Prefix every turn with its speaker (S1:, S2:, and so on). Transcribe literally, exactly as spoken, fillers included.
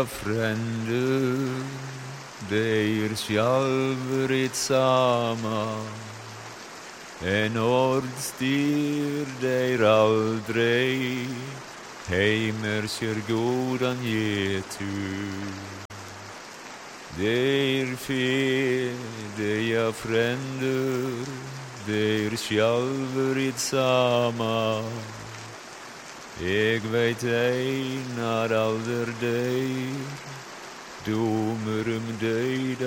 S1: ja frender, deir sjálfur it sama. En ord styr deir aldrei, heimer sér gódan getu. Deir fe, deia frender, deir sjálfur it sama. Eg veit einar alder deir, domer um døyda